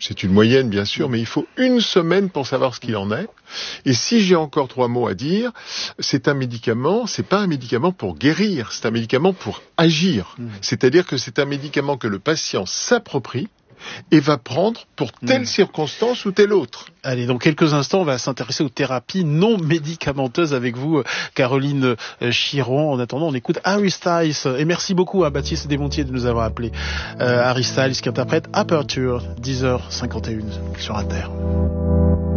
c'est une moyenne bien sûr, mais il faut une semaine pour savoir ce qu'il en est. Et si j'ai encore 3 mots à dire, c'est un médicament, c'est pas un médicament pour guérir, c'est un médicament pour agir. C'est-à-dire que c'est un médicament que le patient s'approprie et va prendre pour telle circonstance ou telle autre. Allez, dans quelques instants, on va s'intéresser aux thérapies non médicamenteuses avec vous, Caroline Chiron. En attendant, on écoute Harry Styles. Et merci beaucoup à Baptiste Desmontiers de nous avoir appelé. Harry Styles qui interprète Aperture, 10h51 sur Inter.